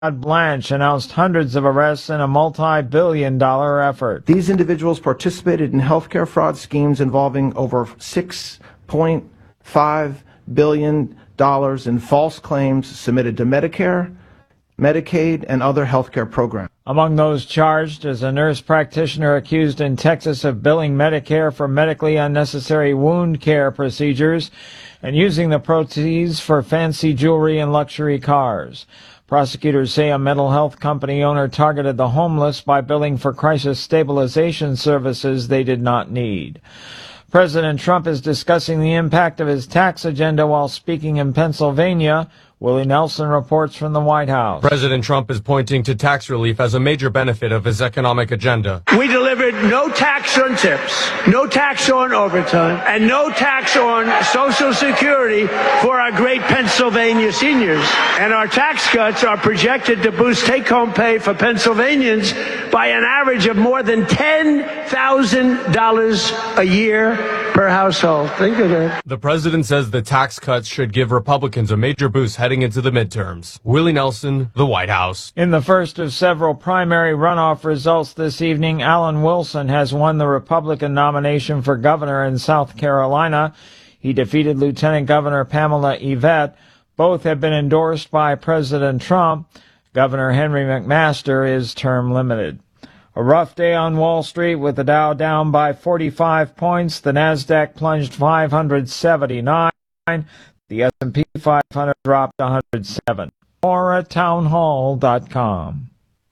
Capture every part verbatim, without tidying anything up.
Blanche announced hundreds of arrests in a multi-billion dollar effort. These individuals participated in healthcare fraud schemes involving over six point five billion dollars in false claims submitted to Medicare, Medicaid, and other healthcare programs. Among those charged is a nurse practitioner accused in Texas of billing Medicare for medically unnecessary wound care procedures and using the proceeds for fancy jewelry and luxury cars. Prosecutors say a mental health company owner targeted the homeless by billing for crisis stabilization services they did not need. President Trump is discussing the impact of his tax agenda while speaking in Pennsylvania. Willie Nelson reports from the White House. President Trump is pointing to tax relief as a major benefit of his economic agenda. We delivered no tax on tips, no tax on overtime, and no tax on Social Security for our great Pennsylvania seniors. And our tax cuts are projected to boost take-home pay for Pennsylvanians by an average of more than ten thousand dollars a year per household. Think of that. The president says the tax cuts should give Republicans a major boost heading into the midterms. Willie Nelson, the White House. In the first of several primary runoff results this evening, Alan Wilson has won the Republican nomination for governor in South Carolina. He defeated Lieutenant Governor Pamela Yvette. Both have been endorsed by President Trump. Governor Henry McMaster is term limited. A rough day on Wall Street with the Dow down by forty-five points. The Nasdaq plunged five hundred seventy-nine. The S and P five hundred dropped one hundred seven. More at townhall dot com.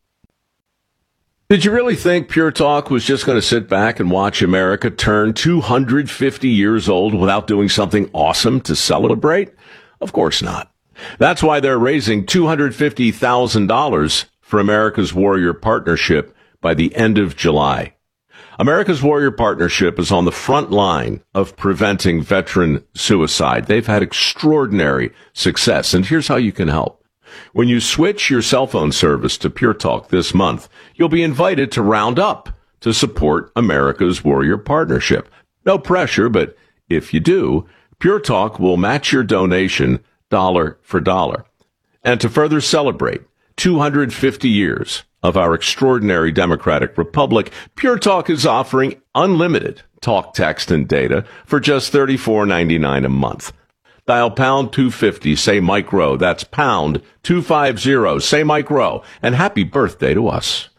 Did you really think Pure Talk was just going to sit back and watch America turn two hundred fifty years old without doing something awesome to celebrate? Of course not. That's why they're raising two hundred fifty thousand dollars for America's Warrior Partnership by the end of July. America's Warrior Partnership is on the front line of preventing veteran suicide. They've had extraordinary success, and here's how you can help. When you switch your cell phone service to Pure Talk this month, you'll be invited to round up to support America's Warrior Partnership. No pressure, but if you do, Pure Talk will match your donation dollar for dollar. And to further celebrate two hundred fifty years of our extraordinary democratic republic, Pure Talk is offering unlimited talk, text, and data for just thirty-four ninety-nine a month. Dial pound two fifty, say Mike Rowe. That's pound two fifty, say Mike Rowe. And happy birthday to us.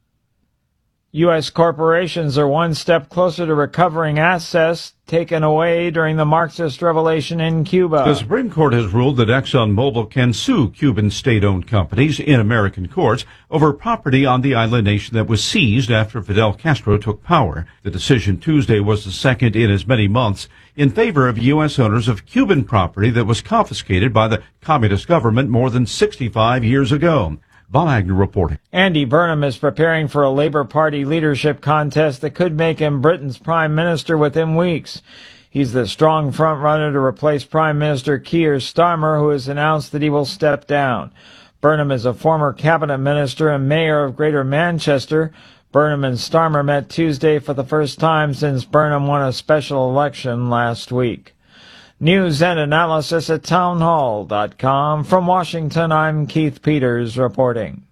U S corporations are one step closer to recovering assets taken away during the Marxist revolution in Cuba. The Supreme Court has ruled that ExxonMobil can sue Cuban state-owned companies in American courts over property on the island nation that was seized after Fidel Castro took power. The decision Tuesday was the second in as many months in favor of U S owners of Cuban property that was confiscated by the communist government more than sixty-five years ago. Bob Agnew reporting. Andy Burnham is preparing for a Labour Party leadership contest that could make him Britain's prime minister within weeks. He's the strong front-runner to replace Prime Minister Keir Starmer, who has announced that he will step down. Burnham is a former cabinet minister and mayor of Greater Manchester. Burnham and Starmer met Tuesday for the first time since Burnham won a special election last week. News and analysis at townhall dot com. From Washington, I'm Keith Peters reporting.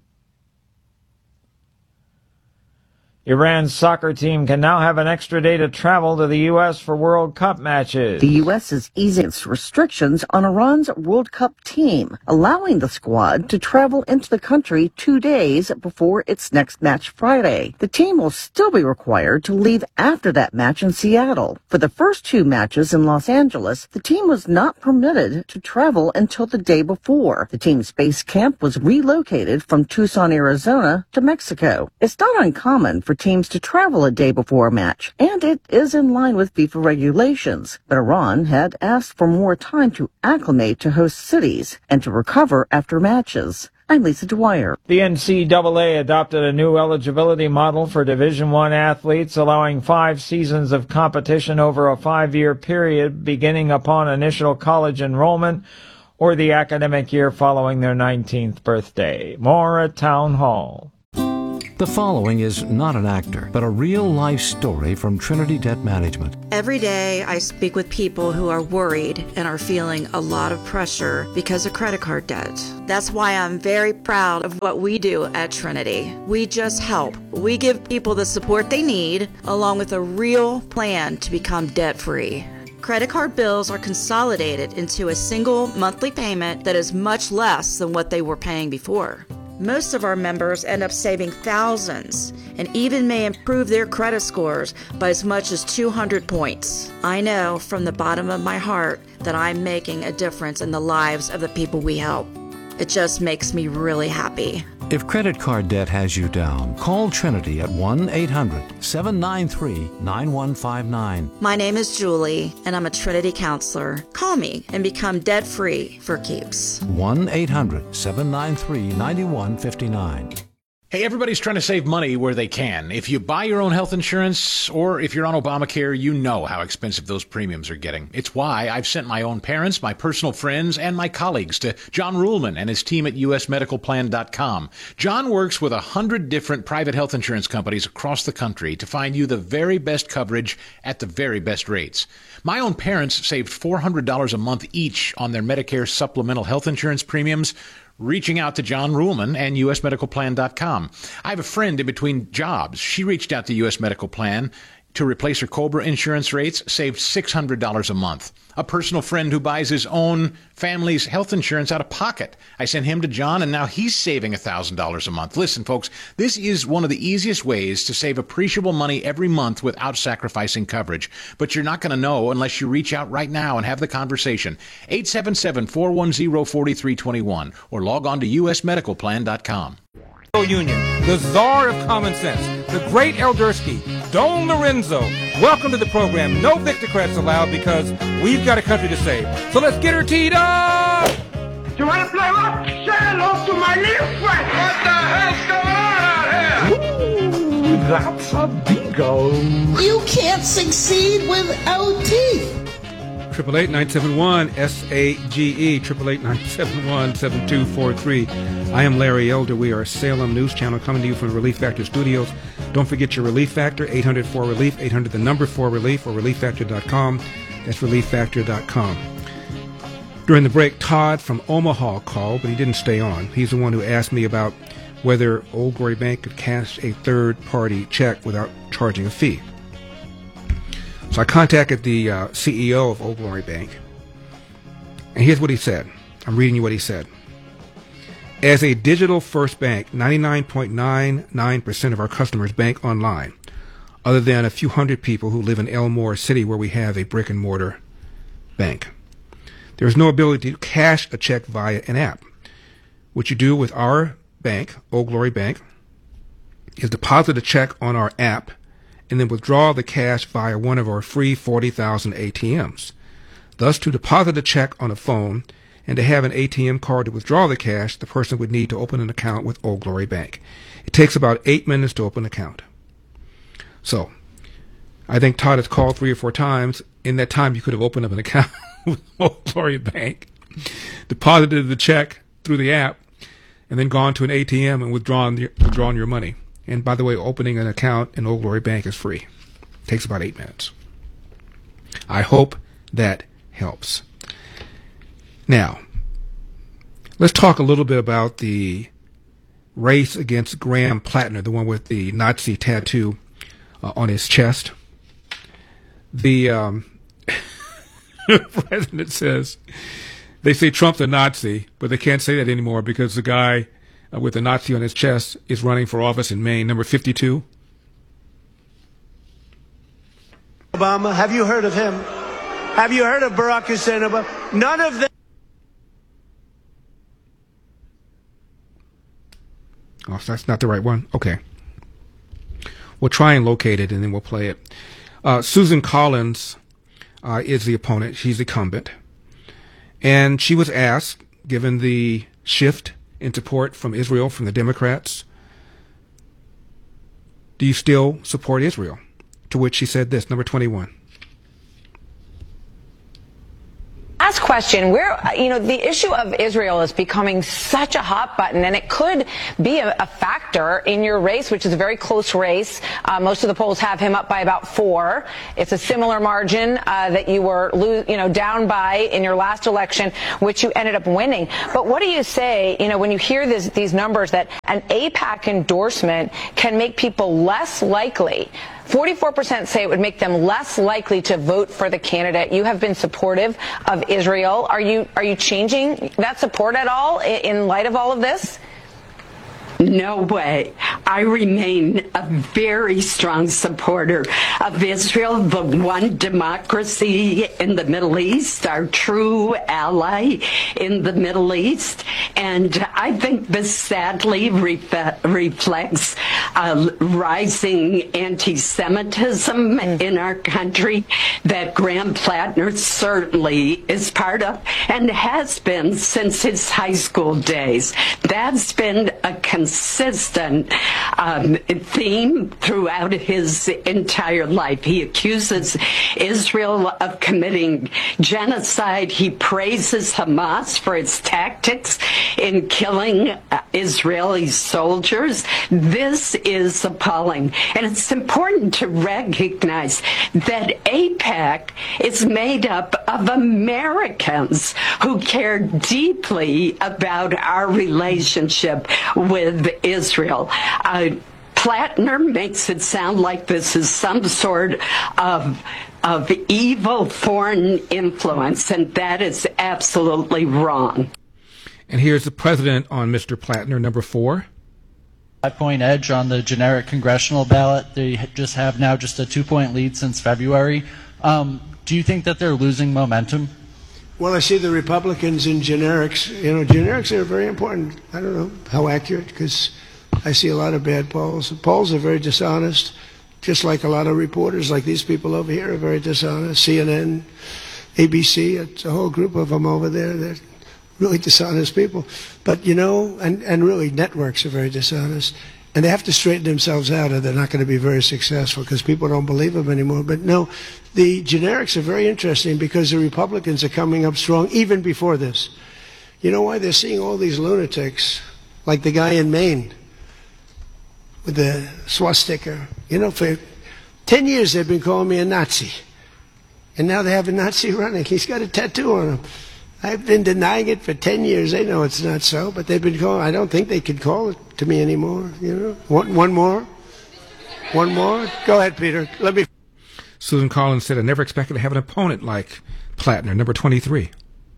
Iran's soccer team can now have an extra day to travel to the U S for World Cup matches. The U S is easing its restrictions on Iran's World Cup team, allowing the squad to travel into the country two days before its next match Friday. The team will still be required to leave after that match in Seattle. For the first two matches in Los Angeles, the team was not permitted to travel until the day before. The team's base camp was relocated from Tucson, Arizona to Mexico. It's not uncommon for teams to travel a day before a match, and it is in line with FIFA regulations. But Iran had asked for more time to acclimate to host cities and to recover after matches. I'm Lisa Dwyer. The N C double A adopted a new eligibility model for Division I athletes, allowing five seasons of competition over a five-year period beginning upon initial college enrollment or the academic year following their nineteenth birthday. More at Town Hall. The following is not an actor, but a real-life story from Trinity Debt Management. Every day I speak with people who are worried and are feeling a lot of pressure because of credit card debt. That's why I'm very proud of what we do at Trinity. We just help. We give people the support they need, along with a real plan to become debt-free. Credit card bills are consolidated into a single monthly payment that is much less than what they were paying before. Most of our members end up saving thousands and even may improve their credit scores by as much as two hundred points. I know from the bottom of my heart that I'm making a difference in the lives of the people we help. It just makes me really happy. If credit card debt has you down, call Trinity at one eight hundred seven nine three nine one five nine. My name is Julie, and I'm a Trinity counselor. Call me and become debt-free for keeps. one eight hundred seven nine three nine one five nine. Hey, everybody's trying to save money where they can. If you buy your own health insurance or if you're on Obamacare, you know how expensive those premiums are getting. It's why I've sent my own parents, my personal friends, and my colleagues to John Ruhlman and his team at U S medical plan dot com. John works with a hundred different private health insurance companies across the country to find you the very best coverage at the very best rates. My own parents saved four hundred dollars a month each on their Medicare supplemental health insurance premiums, reaching out to John Ruhlman and U S medical plan dot com. I have a friend in between jobs. She reached out to U S Medical Plan to replace her COBRA insurance rates, saved six hundred dollars a month. A personal friend who buys his own family's health insurance out of pocket. I sent him to John, and now he's saving one thousand dollars a month. Listen, folks, this is one of the easiest ways to save appreciable money every month without sacrificing coverage. But you're not going to know unless you reach out right now and have the conversation. eight seven seven, four one zero, four three two one or log on to U S medical plan dot com. Union, the czar of common sense, the great Eldersky, Don Lorenzo. Welcome to the program. No Victocrats allowed because we've got a country to save. So let's get her teed up! You want to play what? Say hello to my little friend. What the hell's going on out here? Ooh, that's a bingo. You can't succeed without teeth. Triple eight nine seven one S A G E. Triple eight nine seven one seven two four three. I am Larry Elder. We are a Salem News Channel coming to you from the Relief Factor Studios. Don't forget your Relief Factor, eight hundred four relief, eight hundred the number four relief, or relief factor dot com. That's relief factor dot com. During the break, Todd from Omaha called, but he didn't stay on. He's the one who asked me about whether Old Glory Bank could cash a third-party check without charging a fee. So I contacted the uh, C E O of Old Glory Bank, and here's what he said. I'm reading you what he said. As a digital-first bank, ninety-nine point nine nine percent of our customers bank online, other than a few hundred people who live in Elmore City where we have a brick-and-mortar bank. There is no ability to cash a check via an app. What you do with our bank, Old Glory Bank, is deposit a check on our app and then withdraw the cash via one of our free forty thousand A T Ms. Thus, to deposit a check on a phone and to have an A T M card to withdraw the cash, the person would need to open an account with Old Glory Bank. It takes about eight minutes to open an account. So, I think Todd has called three or four times. In that time, you could have opened up an account with Old Glory Bank, deposited the check through the app, and then gone to an A T M and withdrawn, the, withdrawn your money. And by the way, opening an account in Old Glory Bank is free. It takes about eight minutes. I hope that helps. Now, let's talk a little bit about the race against Graham Plattner, the one with the Nazi tattoo uh, on his chest. The um, president says, they say Trump's a Nazi, but they can't say that anymore because the guy Uh, with a Nazi on his chest is running for office in Maine, number fifty-two. Obama, have you heard of him? Have you heard of Barack Hussein Obama? None of them. Oh, so that's not the right one? Okay. We'll try and locate it, and then we'll play it. Uh, Susan Collins uh, is the opponent. She's the incumbent. And she was asked, given the shift in support from Israel from the Democrats, do you still support Israel? To which she said this, number twenty-one. I last question. Where, you know, the issue of Israel is becoming such a hot button, and it could be a, a factor in your race, which is a very close race. Uh, most of the polls have him up by about four. It's a similar margin uh, that you were, lo- you know, down by in your last election, which you ended up winning. But what do you say, you know, when you hear this, these numbers that an AIPAC endorsement can make people less likely? forty-four percent say it would make them less likely to vote for the candidate. You have been supportive of Israel. Are you are you changing that support at all in light of all of this? No way. I remain a very strong supporter of Israel, the one democracy in the Middle East, our true ally in the Middle East. And I think this sadly ref- reflects uh, rising anti-Semitism in our country that Graham Plattner certainly is part of and has been since his high school days. That's been a consistent um, theme throughout his entire life. He accuses Israel of committing genocide. He praises Hamas for its tactics in killing uh, Israeli soldiers. This is appalling. And it's important to recognize that AIPAC is made up of Americans who care deeply about our relationship with Israel. Uh, Plattner makes it sound like this is some sort of of evil foreign influence, and that is absolutely wrong. And here's the president on Mister Plattner, number four. Five-point edge on the generic congressional ballot. They just have now just a two-point lead since February. Um, do you think that they're losing momentum? Well, I see the Republicans in generics. You know, generics are very important. I don't know how accurate, because I see a lot of bad polls. The polls are very dishonest, just like a lot of reporters, like these people over here, are very dishonest. C N N, A B C, it's a whole group of them over there. They're really dishonest people. But, you know, and, and really networks are very dishonest. And they have to straighten themselves out, or they're not going to be very successful, because people don't believe them anymore. But no, the generics are very interesting because the Republicans are coming up strong even before this. You know why? They're seeing all these lunatics, like the guy in Maine with the swastika. You know, for ten years they've been calling me a Nazi. And now they have a Nazi running. He's got a tattoo on him. I've been denying it for ten years. They know it's not so, but they've been calling. I don't think they could call it to me anymore. You know, one, one more, one more. Go ahead, Peter. Let me. Susan Collins said, "I never expected to have an opponent like Plattner, number twenty-three."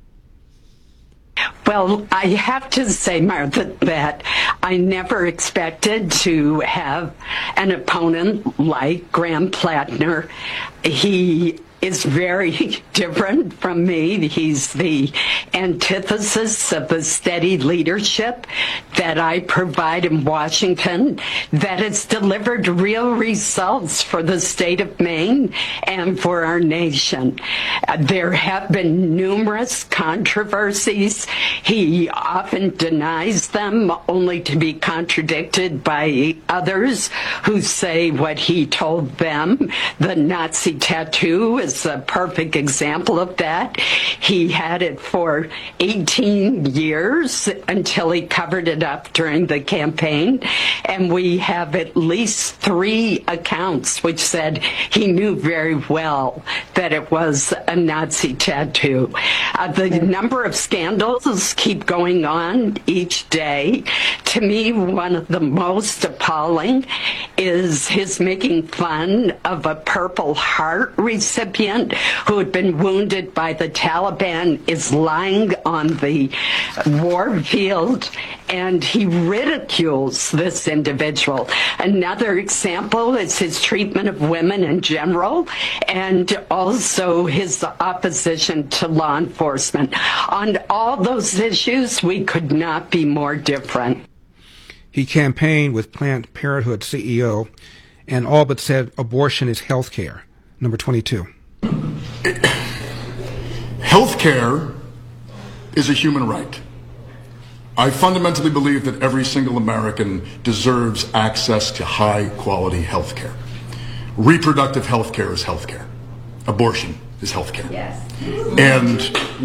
Well, I have to say, Martha, that I never expected to have an opponent like Graham Plattner. He is very different from me. He's the antithesis of the steady leadership that I provide in Washington that has delivered real results for the state of Maine and for our nation. Uh, there have been numerous controversies. He often denies them, only to be contradicted by others who say what he told them. The Nazi tattoo is a perfect example of that. He had it for eighteen years until he covered it up during the campaign, and we have at least three accounts which said he knew very well that it was a Nazi tattoo. Uh, the number of scandals keep going on each day. To me, one of the most appalling is his making fun of a Purple Heart recipient who had been wounded by the Taliban, is lying on the war field, and he ridicules this individual. Another example is his treatment of women in general, and also his opposition to law enforcement. On all those issues, we could not be more different. He campaigned with Planned Parenthood C E O and all but said abortion is health care, number twenty-two. Health care is a human right. I fundamentally believe that every single American deserves access to high quality health care. Reproductive health care is health care. Abortion is health care. Yes. And,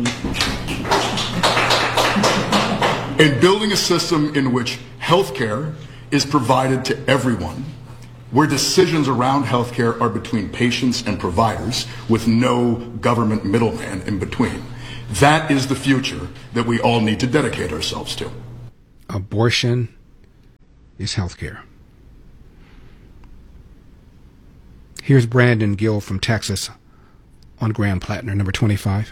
and building a system in which health care is provided to everyone, where decisions around health care are between patients and providers with no government middleman in between. That is the future that we all need to dedicate ourselves to. Abortion is health care. Here's Brandon Gill from Texas on Graham Plattner, number twenty-five.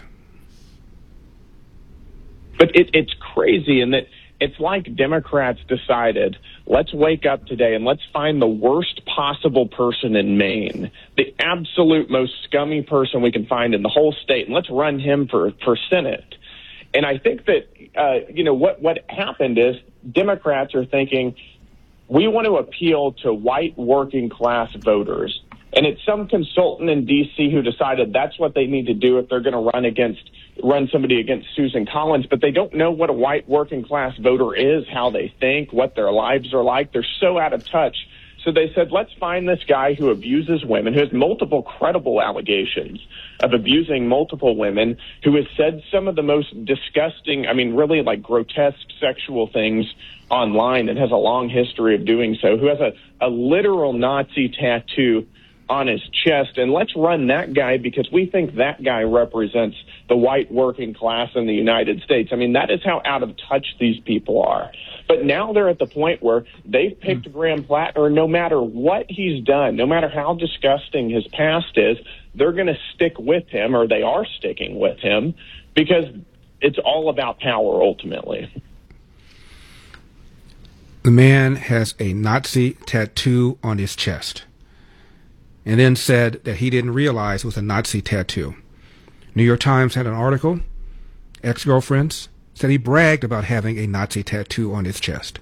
But it, it's crazy in that it's like Democrats decided, let's wake up today and let's find the worst possible person in Maine, the absolute most scummy person we can find in the whole state, and let's run him for, for Senate. And I think that, uh, you know, what, what happened is Democrats are thinking, we want to appeal to white working class voters. And it's some consultant in D C who decided that's what they need to do if they're going to run against run somebody against Susan Collins. But they don't know what a white working class voter is, how they think, what their lives are like. They're so out of touch. So they said, let's find this guy who abuses women, who has multiple credible allegations of abusing multiple women, who has said some of the most disgusting, I mean, really like grotesque sexual things online and has a long history of doing so, who has a, a literal Nazi tattoo on his chest, and let's run that guy because we think that guy represents the white working class in the United States. I mean, that is how out of touch these people are. But now they're at the point where they've picked Graham Plattner, no matter what he's done, no matter how disgusting his past is, they're going to stick with him, or they are sticking with him, because it's all about power ultimately. The man has a Nazi tattoo on his chest, and then said that he didn't realize it was a Nazi tattoo. New York Times had an article. Ex-girlfriends said he bragged about having a Nazi tattoo on his chest.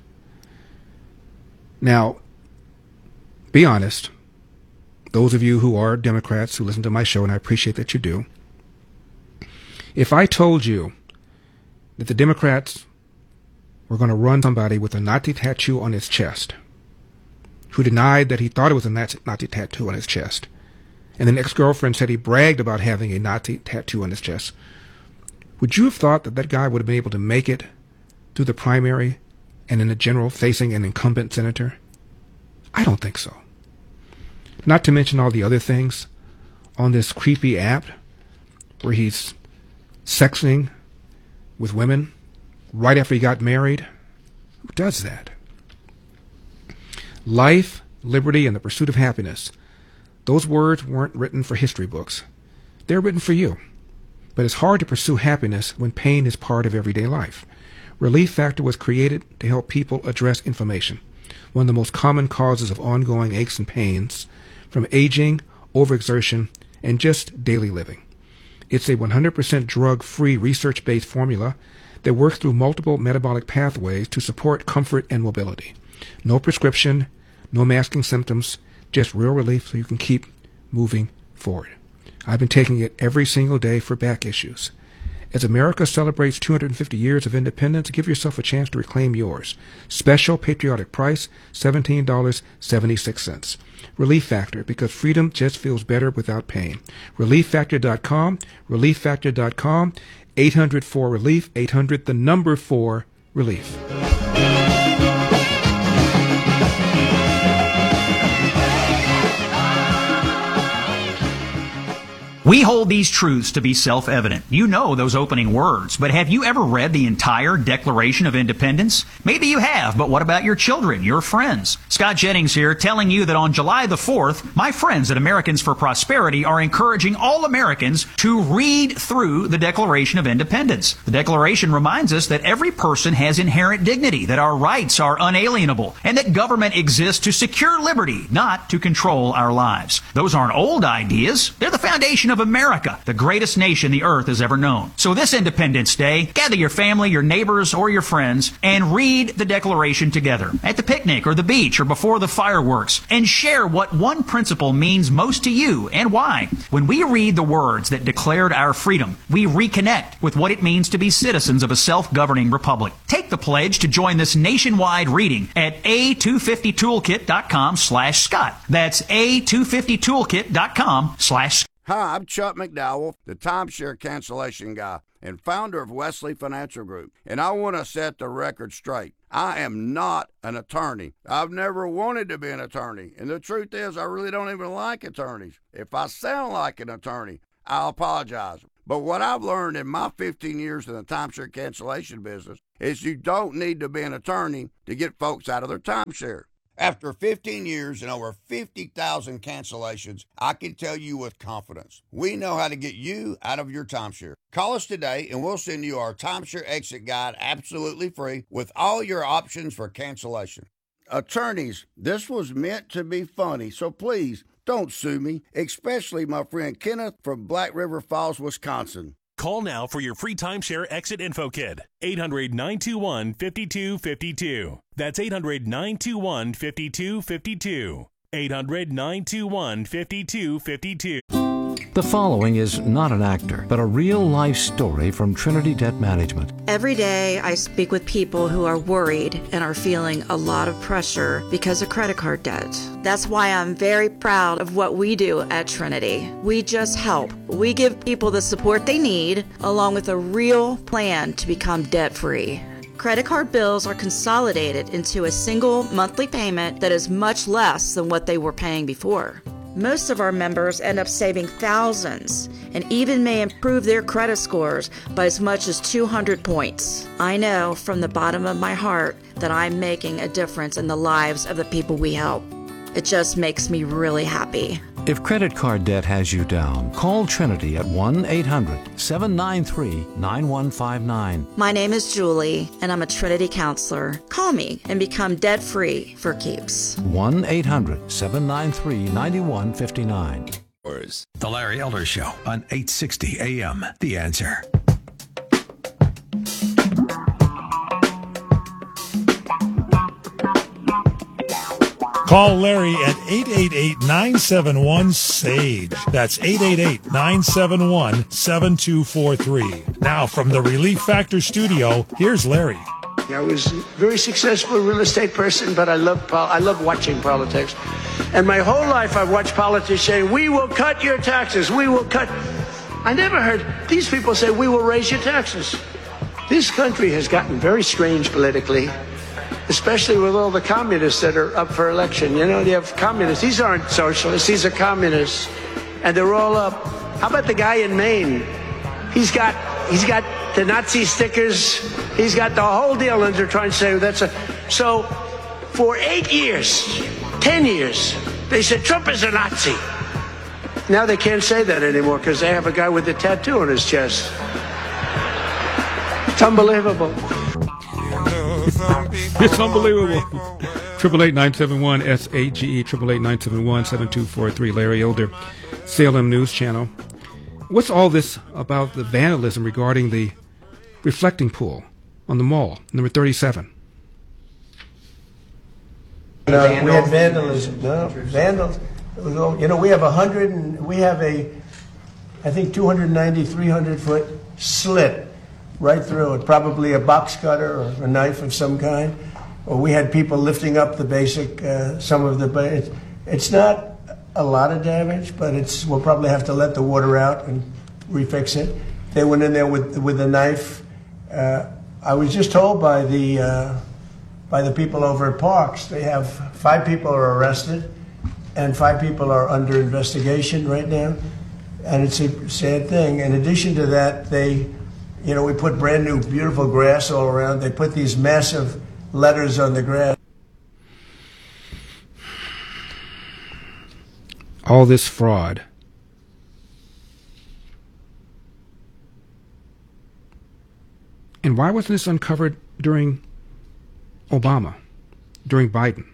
Now, be honest. Those of you who are Democrats who listen to my show, and I appreciate that you do, if I told you that the Democrats were going to run somebody with a Nazi tattoo on his chest, who denied that he thought it was a Nazi, Nazi tattoo on his chest, and then ex-girlfriend said he bragged about having a Nazi tattoo on his chest, would you have thought that that guy would have been able to make it through the primary and in the general facing an incumbent senator? I don't think so. Not to mention all the other things on this creepy app where he's sexting with women right after he got married. Who does that? Life, liberty, and the pursuit of happiness. Those words weren't written for history books. They're written for you. But it's hard to pursue happiness when pain is part of everyday life. Relief Factor was created to help people address inflammation, one of the most common causes of ongoing aches and pains from aging, overexertion, and just daily living. It's a one hundred percent drug-free, research-based formula that works through multiple metabolic pathways to support comfort and mobility. No prescription, no masking symptoms, just real relief so you can keep moving forward. I've been taking it every single day for back issues. As America celebrates two hundred fifty years of independence, give yourself a chance to reclaim yours. Special patriotic price, seventeen dollars and seventy-six cents. Relief Factor, because freedom just feels better without pain. relief factor dot com, relief factor dot com, eight hundred four relief, eight hundred the number four relief. We hold these truths to be self-evident. You know those opening words, but have you ever read the entire Declaration of Independence? Maybe you have, but what about your children, your friends? Scott Jennings here, telling you that on July the fourth, my friends at Americans for Prosperity are encouraging all Americans to read through the Declaration of Independence. The Declaration reminds us that every person has inherent dignity, that our rights are unalienable, and that government exists to secure liberty, not to control our lives. Those aren't old ideas. They're the foundation of America, the greatest nation the earth has ever known. So this Independence Day, gather your family, your neighbors, or your friends and read the Declaration together at the picnic or the beach or before the fireworks, and share what one principle means most to you and why. When we read the words that declared our freedom, we reconnect with what it means to be citizens of a self-governing republic. Take the pledge to join this nationwide reading at a two fifty toolkit dot com slash Scott. That's a two fifty toolkit dot com slash Scott. Hi, I'm Chuck McDowell, the timeshare cancellation guy and founder of Wesley Financial Group, and I want to set the record straight. I am not an attorney. I've never wanted to be an attorney, and the truth is I really don't even like attorneys. If I sound like an attorney, I'll apologize. But what I've learned in my fifteen years in the timeshare cancellation business is you don't need to be an attorney to get folks out of their timeshare. After fifteen years and over fifty thousand cancellations, I can tell you with confidence, we know how to get you out of your timeshare. Call us today and we'll send you our timeshare exit guide absolutely free with all your options for cancellation. Attorneys, this was meant to be funny, so please don't sue me, especially my friend Kenneth from Black River Falls, Wisconsin. Call now for your free timeshare exit info kit. eight hundred, nine two one, five two five two. That's eight hundred, nine two one, five two five two. eight hundred, nine two one, five two five two. The following is not an actor, but a real-life story from Trinity Debt Management. Every day I speak with people who are worried and are feeling a lot of pressure because of credit card debt. That's why I'm very proud of what we do at Trinity. We just help. We give people the support they need, along with a real plan to become debt-free. Credit card bills are consolidated into a single monthly payment that is much less than what they were paying before. Most of our members end up saving thousands and even may improve their credit scores by as much as two hundred points. I know from the bottom of my heart that I'm making a difference in the lives of the people we help. It just makes me really happy. If credit card debt has you down, call Trinity at one eight hundred, seven nine three, nine one five nine. My name is Julie, and I'm a Trinity counselor. Call me and become debt-free for keeps. one eight hundred, seven nine three, nine one five nine. The Larry Elder Show on eight sixty A M. The Answer. Call Larry at eight eight eight, nine seven one, S A G E. That's eight eight eight, nine seven one, seven two four three. Now from the Relief Factor studio, here's Larry. I was a very successful real estate person, but I love pol- I love watching politics. And my whole life I've watched politicians say, we will cut your taxes, we will cut. I never heard these people say, we will raise your taxes. This country has gotten very strange politically, especially with all the communists that are up for election. You know, you have communists. These aren't socialists. These are communists. And they're all up. How about the guy in Maine? He's got he's got the Nazi stickers. He's got the whole deal, and they're trying to say that's a... So for eight years, ten years, they said Trump is a Nazi. Now they can't say that anymore because they have a guy with a tattoo on his chest. It's unbelievable. It's unbelievable. Triple eight nine seven one S A G E. Triple eight nine seven one seven two four three. Larry Elder, Salem News Channel. What's all this about the vandalism regarding the reflecting pool on the mall, number thirty-seven? No, we had vandalism. No, vandals. You know, we have a hundred and we have a, I think, two hundred ninety, three hundred foot slit right through it, probably a box cutter or a knife of some kind. Or we had people lifting up the basic, uh, some of the, but it's, it's not a lot of damage, but it's, we'll probably have to let the water out and refix it. They went in there with with a knife. Uh, I was just told by the uh, by the people over at Parks, they have five people are arrested and five people are under investigation right now. And it's a sad thing. In addition to that, they, you know, we put brand new, beautiful grass all around. They put these massive letters on the grass. All this fraud. And why wasn't this uncovered during Obama, during Biden?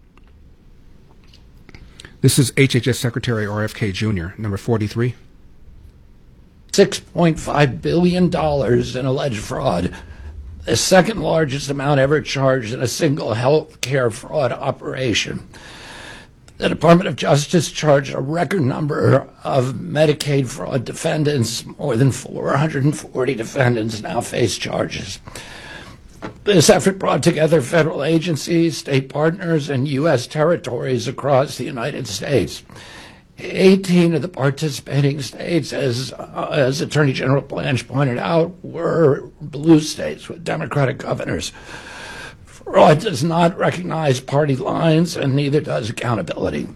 This is H H S Secretary R F K Junior, number forty-three. six point five billion dollars in alleged fraud, the second largest amount ever charged in a single health care fraud operation. The Department of Justice charged a record number of Medicaid fraud defendants. More than four hundred forty defendants now face charges. This effort brought together federal agencies, state partners, and U S territories across the United States. eighteen of the participating states, as, uh, as Attorney General Blanche pointed out, were blue states with Democratic governors. Fraud does not recognize party lines, and neither does accountability.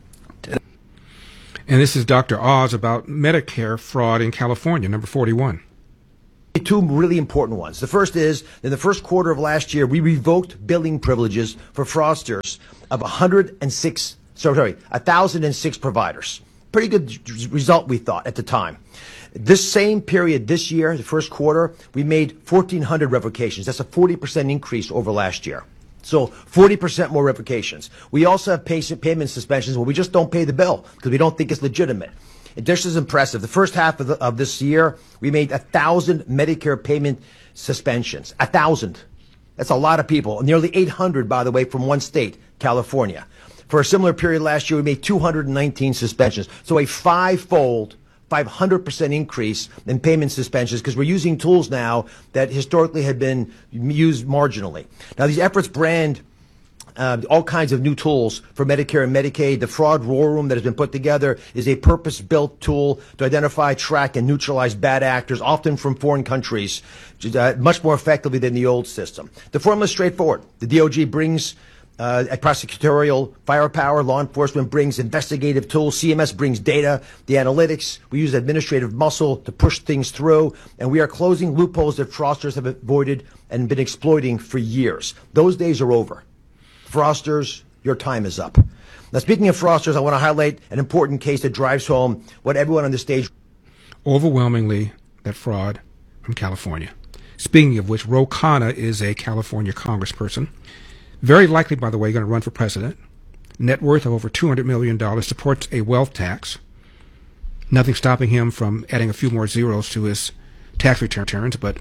And this is Doctor Oz about Medicare fraud in California, number forty-one. Two really important ones. The first is, in the first quarter of last year, we revoked billing privileges for fraudsters of one hundred six, sorry, one thousand six providers. Pretty good result, we thought, at the time. This same period this year, the first quarter, we made fourteen hundred revocations. That's a forty percent increase over last year. So forty percent more revocations. We also have patient payment suspensions where we just don't pay the bill because we don't think it's legitimate. This is impressive. The first half of, the, of this year, we made a thousand Medicare payment suspensions. A thousand. That's a lot of people. Nearly eight hundred, by the way, from one state, California. For a similar period last year, we made two hundred nineteen suspensions. So a five-fold, five hundred percent increase in payment suspensions because we're using tools now that historically had been used marginally. Now, these efforts brand Uh, all kinds of new tools for Medicare and Medicaid. The fraud war room that has been put together is a purpose-built tool to identify, track, and neutralize bad actors, often from foreign countries, uh, much more effectively than the old system. The formula is straightforward. The D O G brings uh, a prosecutorial firepower. Law enforcement brings investigative tools. C M S brings data, the analytics. We use administrative muscle to push things through, and we are closing loopholes that fraudsters have avoided and been exploiting for years. Those days are over. Fraudsters, your time is up. Now, speaking of fraudsters, I want to highlight an important case that drives home what everyone on the stage... Overwhelmingly, that fraud from California. Speaking of which, Ro Khanna is a California congressperson. Very likely, by the way, going to run for president. Net worth of over two hundred million dollars, supports a wealth tax. Nothing stopping him from adding a few more zeros to his tax returns, but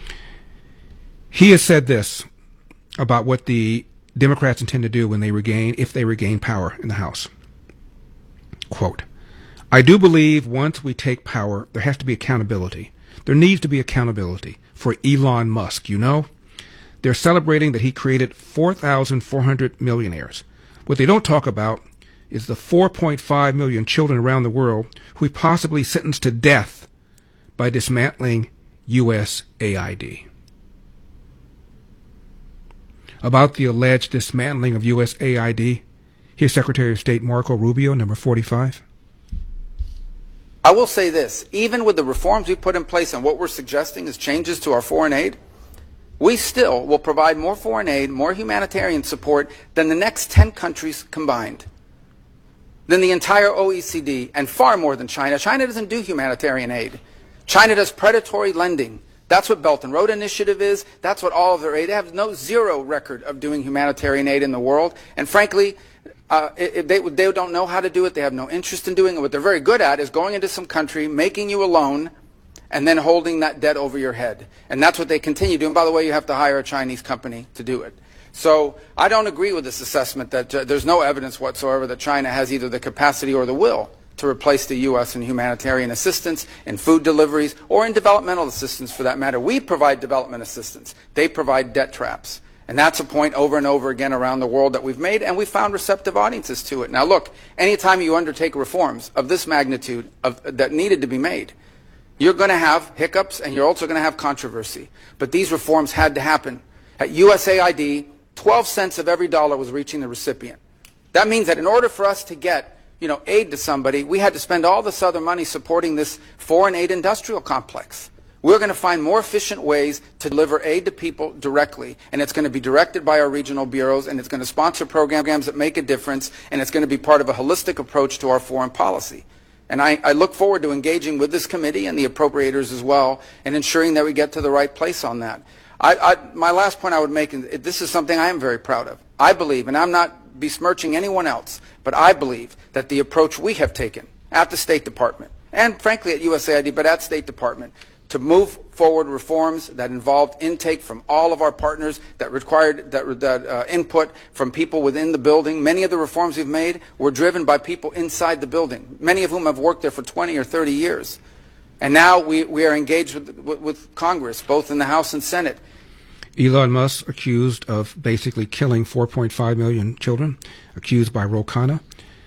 he has said this about what the Democrats intend to do when they regain, if they regain power in the House. Quote, I do believe once we take power, there has to be accountability. There needs to be accountability for Elon Musk, you know? They're celebrating that he created four thousand four hundred millionaires. What they don't talk about is the four point five million children around the world who he possibly sentenced to death by dismantling U S A I D. About the alleged dismantling of U S A I D, here's Secretary of State Marco Rubio, number forty-five. I will say this, even with the reforms we put in place and what we're suggesting is changes to our foreign aid, we still will provide more foreign aid, more humanitarian support than the next ten countries combined, than the entire O E C D, and far more than China. China doesn't do humanitarian aid. China does predatory lending. That's what Belt and Road Initiative is. That's what all of their aid. They have no zero record of doing humanitarian aid in the world. And frankly, uh, it, they, they don't know how to do it. They have no interest in doing it. What they're very good at is going into some country, making you a loan, and then holding that debt over your head. And that's what they continue doing. By the way, you have to hire a Chinese company to do it. So I don't agree with this assessment that uh, there's no evidence whatsoever that China has either the capacity or the will to replace the U S in humanitarian assistance, in food deliveries, or in developmental assistance for that matter. We provide development assistance. They provide debt traps. And that's a point over and over again around the world that we've made, and we've found receptive audiences to it. Now look, anytime you undertake reforms of this magnitude of, that needed to be made, you're going to have hiccups and you're also going to have controversy. But these reforms had to happen. At U S A I D, twelve cents of every dollar was reaching the recipient. That means that in order for us to get you know, aid to somebody, we had to spend all this other money supporting this foreign aid industrial complex. We're going to find more efficient ways to deliver aid to people directly, and it's going to be directed by our regional bureaus, and it's going to sponsor programs that make a difference, and it's going to be part of a holistic approach to our foreign policy. And I, I look forward to engaging with this committee and the appropriators as well, and ensuring that we get to the right place on that. I, I, my last point I would make, is this is something I am very proud of. I believe, and I'm not besmirching anyone else, but I believe that the approach we have taken at the State Department, and frankly at U S A I D, but at State Department, to move forward reforms that involved intake from all of our partners, that required that, that uh, input from people within the building. Many of the reforms we've made were driven by people inside the building, many of whom have worked there for twenty or thirty years. And now we, we are engaged with, with, with Congress, both in the House and Senate. Elon Musk accused of basically killing four point five million children, accused by Ro Khanna.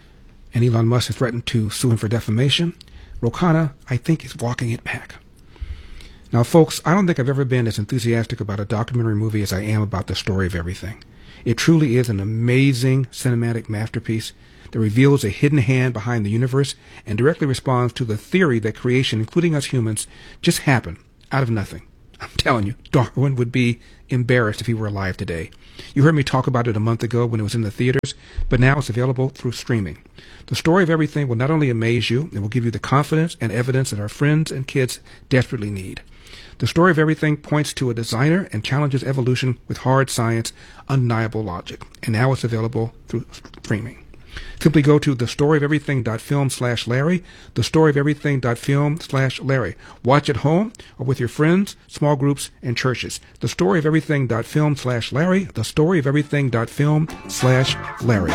and Elon Musk has threatened to sue him for defamation. Ro Khanna, I think, is walking it back. Now, folks, I don't think I've ever been as enthusiastic about a documentary movie as I am about The Story of Everything. It truly is an amazing cinematic masterpiece that reveals a hidden hand behind the universe and directly responds to the theory that creation, including us humans, just happened out of nothing. I'm telling you, Darwin would be embarrassed if he were alive today. You heard me talk about it a month ago when it was in the theaters, but now it's available through streaming. The Story of Everything will not only amaze you, it will give you the confidence and evidence that our friends and kids desperately need. The Story of Everything points to a designer and challenges evolution with hard science, undeniable logic. And now it's available through streaming. Simply go to thestoryoferything.film slash Larry, thestoryoferything.film slash Larry. Watch at home or with your friends, small groups, and churches. Thestoryoferything.film slash Larry, thestoryoferything.film slash Larry.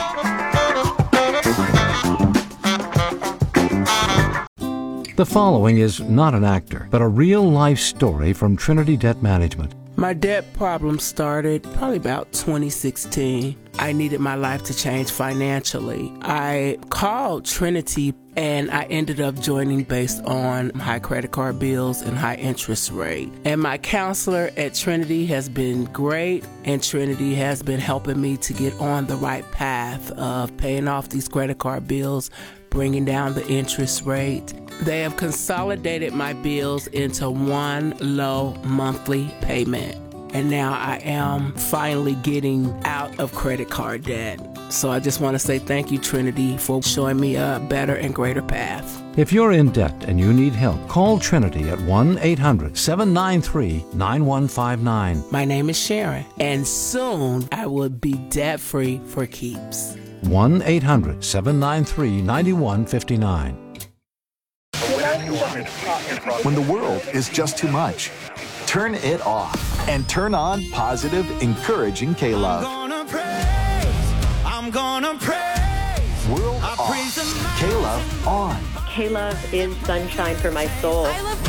The following is not an actor, but a real-life story from Trinity Debt Management. My debt problem started probably about twenty sixteen. I needed my life to change financially. I called Trinity and I ended up joining based on high credit card bills and high interest rate. And my counselor at Trinity has been great, and Trinity has been helping me to get on the right path of paying off these credit card bills, bringing down the interest rate. They have consolidated my bills into one low monthly payment. And now I am finally getting out of credit card debt. So I just want to say thank you, Trinity, for showing me a better and greater path. If you're in debt and you need help, call Trinity at one eight hundred seven nine three nine one five nine. My name is Sharon, and soon I will be debt-free for keeps. one eight hundred seven nine three nine one five nine. When the world is just too much, turn it off and turn on positive, encouraging K-Love. I'm gonna praise, I'm gonna praise. World I off, praise K-Love on. K-Love is sunshine for my soul. I love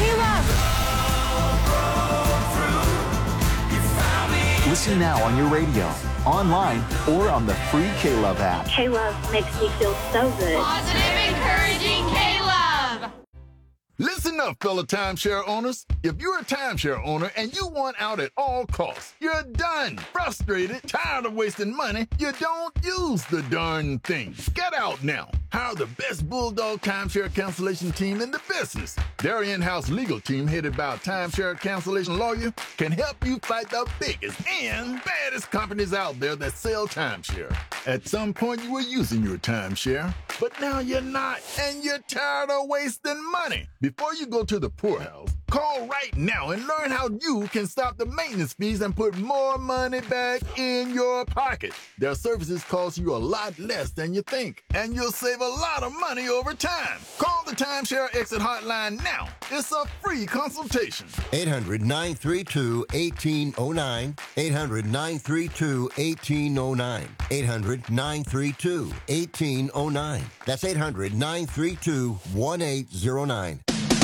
K-Love. Listen now on your radio, online, or on the free K-Love app. K-Love makes me feel so good. Positive, encouraging K-Love. Listen up, fellow timeshare owners. If you're a timeshare owner and you want out at all costs, you're done, frustrated, tired of wasting money, you don't use the darn thing. Get out now. Hire the best Bulldog timeshare cancellation team in the business. Their in-house legal team, headed by a timeshare cancellation lawyer, can help you fight the biggest and baddest companies out there that sell timeshare. At some point, you were using your timeshare, but now you're not, and you're tired of wasting money. Before you go to the poorhouse, call right now and learn how you can stop the maintenance fees and put more money back in your pocket. Their services cost you a lot less than you think, and you'll save a lot of money over time. Call the Timeshare Exit Hotline now. It's a free consultation. eight hundred nine three two one eight zero nine. eight hundred nine three two one eight zero nine. eight hundred nine three two one eight zero nine. That's eight hundred nine three two one eight zero nine.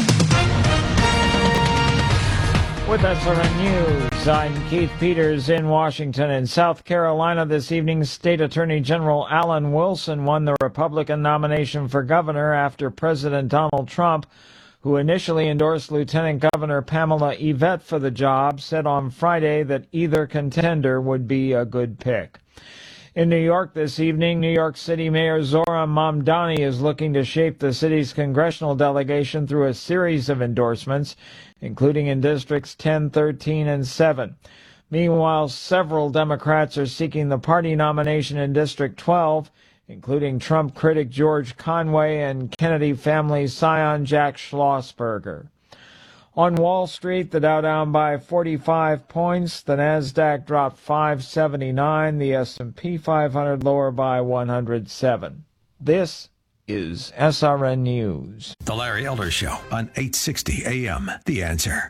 With S R N News, I'm Keith Peters in Washington. In South Carolina this evening, State Attorney General Alan Wilson won the Republican nomination for governor after President Donald Trump, who initially endorsed Lieutenant Governor Pamela Yvette for the job, said on Friday that either contender would be a good pick. In New York this evening, New York City Mayor Zohran Mamdani is looking to shape the city's congressional delegation through a series of endorsements, including in districts ten, thirteen, and seven. Meanwhile, several Democrats are seeking the party nomination in District twelve, including Trump critic George Conway and Kennedy family scion Jack Schlossberger. On Wall Street, the Dow down by forty-five points, the Nasdaq dropped five seventy-nine, the S and P five hundred lower by one hundred seven. This is S R N News. The Larry Elder Show on eight sixty A M. The Answer.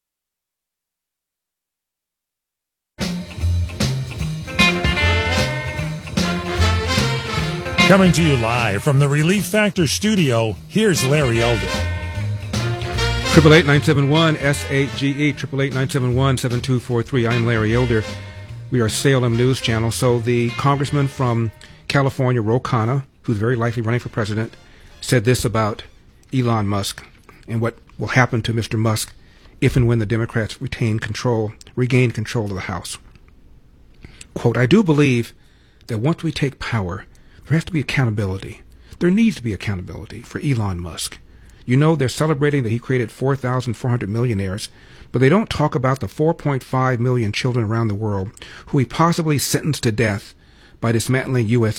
Coming to you live from the Relief Factor studio, here's Larry Elder. Triple eight nine seven one S A G E, triple eight nine seven one seven two four three. I'm Larry Elder. We are Salem News Channel. So the congressman from California, Ro Khanna, who who's very likely running for president, said this about Elon Musk and what will happen to Mister Musk if and when the Democrats retain control, regain control of the House. Quote, I do believe that once we take power, there has to be accountability. There needs to be accountability for Elon Musk. You know, they're celebrating that he created four thousand four hundred millionaires, but they don't talk about the four point five million children around the world who he possibly sentenced to death by dismantling U S